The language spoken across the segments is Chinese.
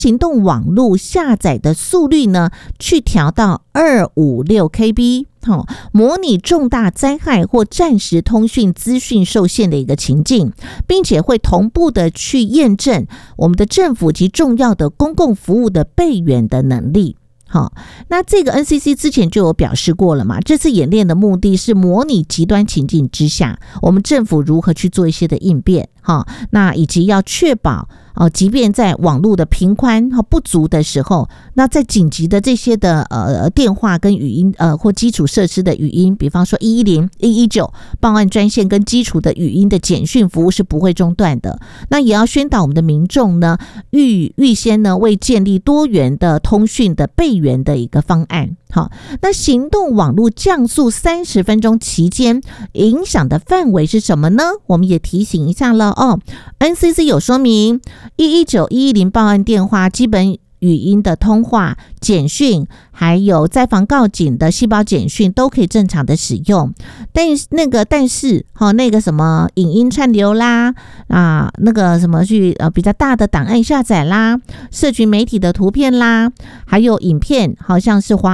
行动网络下载的速率呢，去调到256KB，模拟重大灾害或暂时通讯资讯受限的一个情境，并且会同步的去验证我们的政府及重要的公共服务的备援的能力。好，那这个 NCC 之前就有表示过了嘛，这次演练的目的是模拟极端情境之下，我们政府如何去做一些的应变，那以及要确保即便在网络的频宽不足的时候，那在紧急的这些的电话跟语音或基础设施的语音，比方说110、119报案专线跟基础的语音的简讯服务是不会中断的。那也要宣导我们的民众呢，预先呢为建立多元的通讯的备援的一个方案。好，那行动网络降速30分钟期间影响的范围是什么呢？我们也提醒一下了NCC 有说明119、110报案电话基本语音的通话、简讯，还有灾防告警的细胞简讯都可以正常的使用，但是那个什么影音串流啦那个什么去比较大的档案下载啦，社群媒体的图片啦，还有影片，好像是滑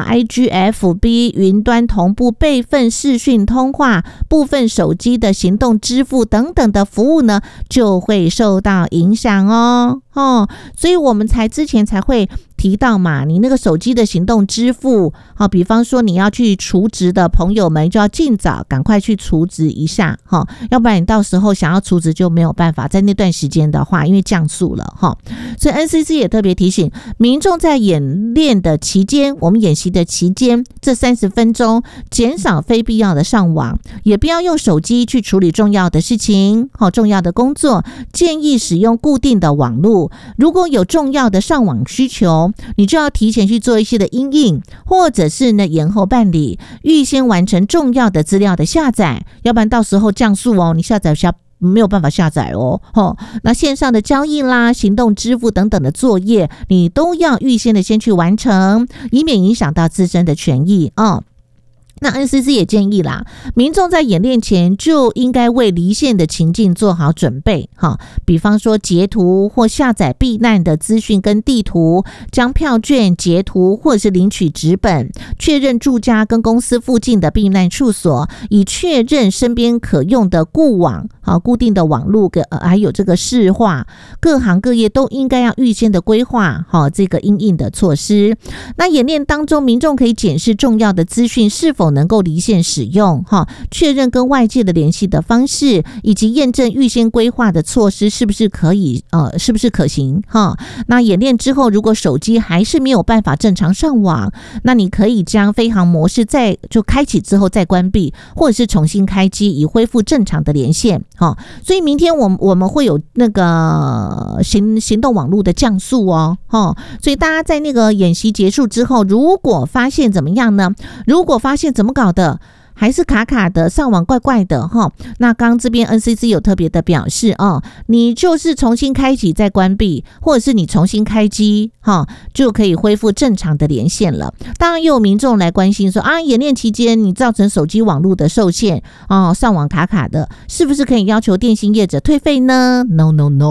IG、FB 云端同步备份视讯通话，部分手机的行动支付等等的服务呢，就会受到影响所以我们之前才会提到嘛，你那个手机的行动支付比方说你要去储值的朋友们就要尽早赶快去储值一下要不然你到时候想要储值就没有办法，在那段时间的话因为降速了所以 NCC 也特别提醒民众在演练的期间，我们演习的期间这30分钟减少非必要的上网，也不要用手机去处理重要的事情重要的工作，建议使用固定的网络，如果有重要的上网需求，你就要提前去做一些的因应，或者是呢延后办理，预先完成重要的资料的下载，要不然到时候降速你下载没有办法下载那线上的交易啦、行动支付等等的作业，你都要预先的先去完成，以免影响到自身的权益那 NCC 也建议啦，民众在演练前就应该为离线的情境做好准备比方说截图或下载避难的资讯跟地图，将票券截图或者是领取纸本，确认住家跟公司附近的避难处所，以确认身边可用的固网固定的网路还有这个市话，各行各业都应该要预先的规划这个因应的措施。那演练当中，民众可以检视重要的资讯是否能够离线使用确认跟外界的联系的方式，以及验证预先规划的措施是不是可行那演练之后，如果手机还是没有办法正常上网，那你可以将飞行模式就开启之后再关闭，或者是重新开机，以恢复正常的连线所以明天我们会有那个行动网络的降速所以大家在那个演习结束之后，如果发现怎么样呢？如果发现怎么搞的还是卡卡的，上网怪怪的那刚刚这边 NCC 有特别的表示你就是重新开启再关闭，或者是你重新开机就可以恢复正常的连线了。当然也有民众来关心说演练期间你造成手机网络的受限上网卡卡的，是不是可以要求电信业者退费呢？ No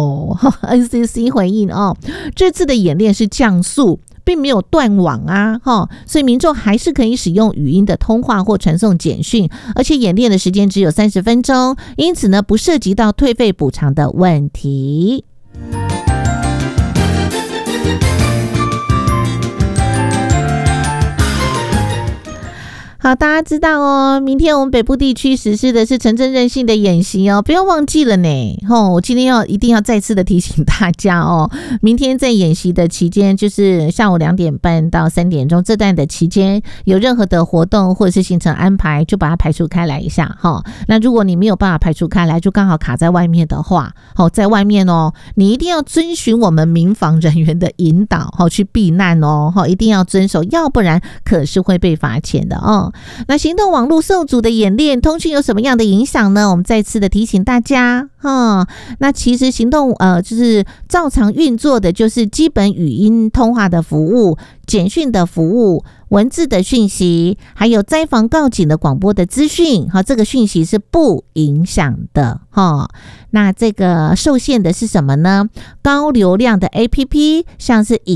NCC 回应这次的演练是降速，并没有断网所以民众还是可以使用语音的通话或传送简讯，而且演练的时间只有30分钟，因此呢不涉及到退费补偿的问题。好，大家知道明天我们北部地区实施的是城镇韧性的演习不要忘记了呢我今天一定要再次的提醒大家明天在演习的期间，就是下午2点半到3点钟这段的期间，有任何的活动或者是行程安排，就把它排除开来一下那如果你没有办法排除开来，就刚好卡在外面的话在外面你一定要遵循我们民防人员的引导去避难一定要遵守，要不然可是会被罚钱的那行动网络受阻的演练，通讯有什么样的影响呢？我们再次的提醒大家那其实行动就是照常运作的，就是基本语音通话的服务、简讯的服务、文字的讯息，还有灾防告警的广播的资讯，这个讯息是不影响的那这个受限的是什么呢？高流量的 APP， 像是